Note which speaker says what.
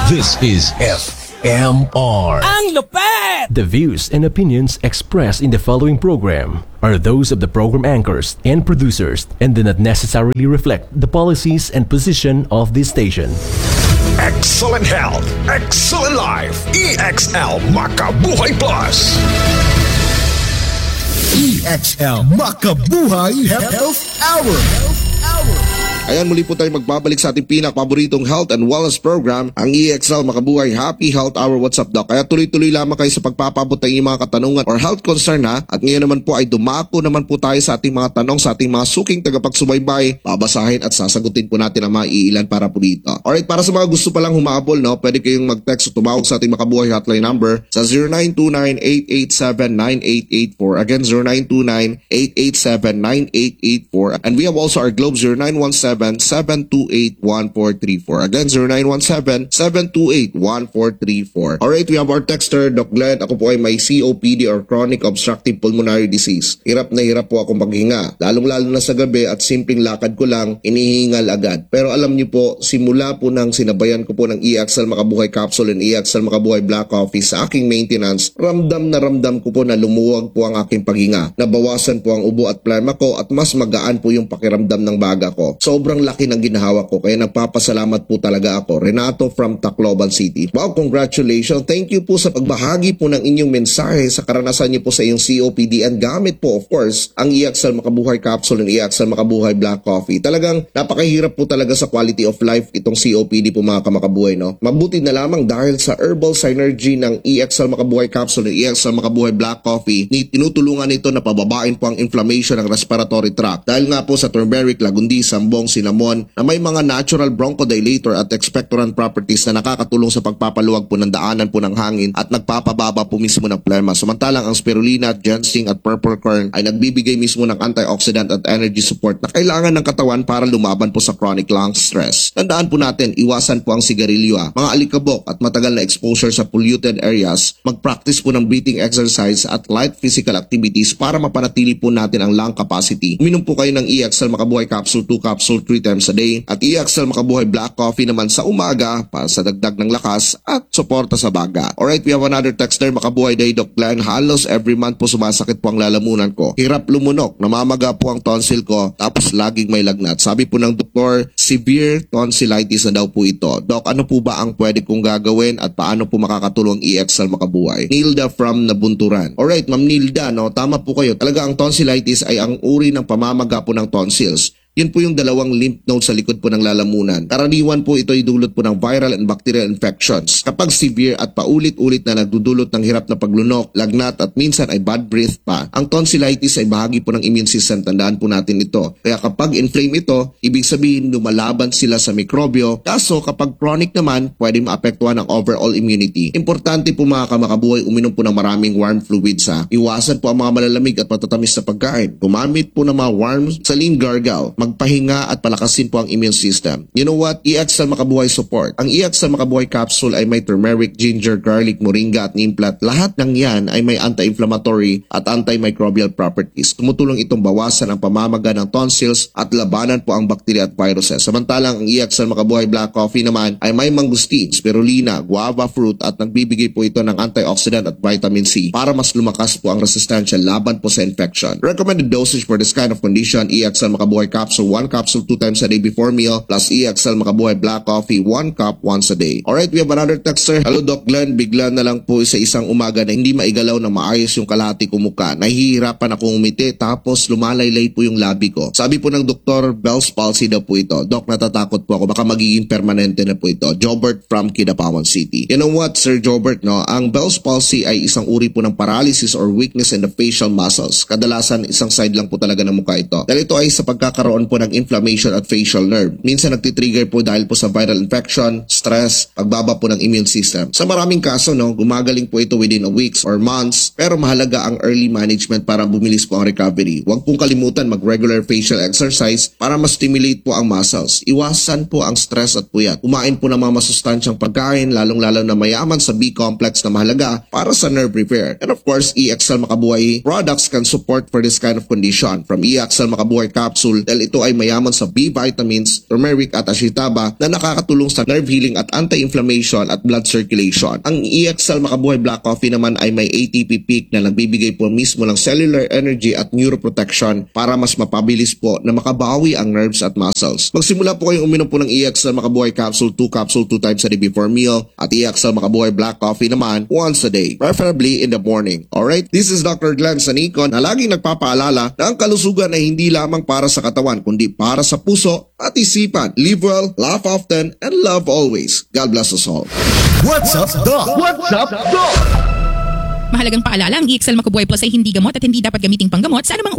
Speaker 1: This is FMR.
Speaker 2: Ang lupet!
Speaker 3: The views and opinions expressed in the following program are those of the program anchors and producers and do not necessarily reflect the policies and position of this station.
Speaker 1: Excellent health, excellent life. EXL Makabuhay Plus.
Speaker 4: EXL Makabuhay Health Hour.
Speaker 5: Ayan, muli po tayo magbabalik sa ating pinakapaboritong health and wellness program, ang EXL Makabuhay Happy Health Hour. What's up, Doc? Kaya tuloy-tuloy lamang kayo sa pagpapabot ng inyong mga katanungan or health concern ha. At ngayon naman po ay dumako naman po tayo sa ating mga tanong sa ating mga suking tagapagsubaybay. Babasahin at sasagutin po natin ang mga iilan para po dito. Alright, para sa mga gusto palang humabol, no, pwede kayong mag-text o tumawag sa ating Makabuhay hotline number sa 0929-887-9884. Again, 0929-887-9884. And we have also our Globe 0917-728-1434. Again, 0917-728-1434. Alright, we have our texter, Doc Glenn. Ako po ay may COPD or Chronic Obstructive Pulmonary Disease. Hirap na hirap po akong maghinga. Lalong-lalo na sa gabi at simpleng lakad ko lang, inihingal agad. Pero alam niyo po, simula po nang sinabayan ko po ng EXL Makabuhay Capsule and EXL Makabuhay Black Coffee sa aking maintenance, ramdam na ramdam ko po na lumuwag po ang aking paghinga. Nabawasan po ang ubo at plema ko at mas magaan po yung pakiramdam ng baga ko. Sobrang laki ng ginawa ko kaya nagpapasalamat po talaga ako. Renato from Tacloban City. Wow, congratulations. Thank you po sa pagbahagi po ng inyong mensahe sa karanasan niyo po sa iyong COPD and gamit po of course ang EXL Makabuhay Capsule and EXL Makabuhay Black Coffee. Talagang napakahirap po talaga sa quality of life itong COPD po mga kamakabuhay, no? Mabuti na lamang dahil sa herbal synergy ng EXL Makabuhay Capsule and EXL Makabuhay Black Coffee, tinutulungan nito na pababain po ang inflammation ng respiratory tract. Dahil nga po sa turmeric, lagundi, sambong, cinnamon na may mga natural bronchodilator at expectorant properties na nakakatulong sa pagpapaluwag po ng daanan po ng hangin at nagpapababa po mismo ng plema. Samantalang ang spirulina, ginseng at purple corn ay nagbibigay mismo ng antioxidant at energy support na kailangan ng katawan para lumaban po sa chronic lung stress. Tandaan po natin, iwasan po ang sigarilyo, mga alikabok at matagal na exposure sa polluted areas. Mag-practice po ng breathing exercise at light physical activities para mapanatili po natin ang lung capacity. Uminom po kayo ng EXL Makabuhay Capsule 2 capsule 3 times a day at EXL Makabuhay Black Coffee naman sa umaga para sa dagdag ng lakas at suporta sa baga. Alright, we have another texter, Makabuhay Day, Doc Glenn. Halos every month po sumasakit po ang lalamunan ko. Hirap lumunok, namamaga po ang tonsil ko tapos laging may lagnat. Sabi po ng doktor, severe tonsillitis na daw po ito. Doc, ano po ba ang pwede kong gagawin at paano po makakatulong EXL Makabuhay? Nilda from Nabunturan. Alright, Ma'am Nilda, no, tama po kayo. Talaga ang tonsillitis ay ang uri ng pamamaga po ng tonsils. Yun po yung dalawang lymph nodes sa likod po ng lalamunan. Karaniwan po ito ay dulot po ng viral and bacterial infections. Kapag severe at paulit-ulit na nagdudulot ng hirap na paglunok, lagnat at minsan ay bad breath pa, ang tonsillitis ay bahagi po ng immune system. Tandaan po natin ito. Kaya kapag inflame ito, ibig sabihin lumalaban sila sa mikrobyo. Kaso kapag chronic naman, pwede maapektuhan ang overall immunity. Importante po mga kamakabuhay, uminom po ng maraming warm fluids ha. Iwasan po ang mga malalamig at matatamis na pagkain. Gumamit po ng mga warm saline gargle. Magpahinga at palakasin po ang immune system. You know what? EXL Makabuhay Support. Ang EXL Makabuhay Capsule ay may turmeric, ginger, garlic, moringa at neem plant. Lahat ng yan ay may anti-inflammatory at antimicrobial properties. Tumutulong itong bawasan ang pamamaga ng tonsils at labanan po ang bakterya at viruses. Samantalang ang EXL Makabuhay Black Coffee naman ay may mangustin, spirulina, guava fruit at nagbibigay po ito ng antioxidant at vitamin C para mas lumakas po ang resistensya laban po sa infection. Recommended dosage for this kind of condition, EXL Makabuhay Capsule 1 capsule 2 times a day before meal plus EXL Makabuhay Black Coffee 1 cup once a day. Alright, we have another texter. Hello Doc Glenn, bigla na lang po sa isang umaga na hindi maigalaw na maayos yung kalahati ko mukha. Nahihirapan akong umiti tapos lumalaylay po yung labi ko. Sabi po ng doktor, Bell's palsy daw po ito. Doc, natatakot po ako. Baka magiging permanente na po ito. Jobert from Kidapawan City. You know what, Sir Jobert, no? Ang Bell's palsy ay isang uri po ng paralysis or weakness in the facial muscles. Kadalasan, isang side lang po talaga ng mukha ito. Dahil ito ay sa pagkakaroon po ng inflammation at facial nerve. Minsan nagtitrigger po dahil po sa viral infection, stress, pagbaba po ng immune system. Sa maraming kaso, no, gumagaling po ito within a weeks or months, pero mahalaga ang early management para bumilis po ang recovery. Huwag pong kalimutan mag-regular facial exercise para ma-stimulate po ang muscles. Iwasan po ang stress at puyat. Kumain po ng mga masustansyang pagkain, lalong-lalo na mayaman sa B-complex na mahalaga para sa nerve repair. And of course, EXL Makabuhay products can support for this kind of condition. From EXL Makabuhay Capsule, dahil ito ay mayaman sa B vitamins, turmeric at ashitaba na nakakatulong sa nerve healing at anti-inflammation at blood circulation. Ang EXL Makabuhay Black Coffee naman ay may ATP peak na nagbibigay po mismo ng cellular energy at neuroprotection para mas mapabilis po na makabawi ang nerves at muscles. Magsimula po kayong uminom po ng EXL Makabuhay Capsule 2 capsule 2 times a day before meal at EXL Makabuhay Black Coffee naman once a day, preferably in the morning. Alright, this is Dr. Glenn Sanicon na laging nagpapaalala na ang kalusugan ay hindi lamang para sa katawan kundi para sa puso at isipan. Live well, laugh often, and love always. God bless us all.
Speaker 4: What's up, Doc?
Speaker 1: What's up, Doc?
Speaker 2: Mahalagang paalala, ang EXL Makabuhay Plus ay hindi gamot at hindi dapat gamiting panggamot sa anumang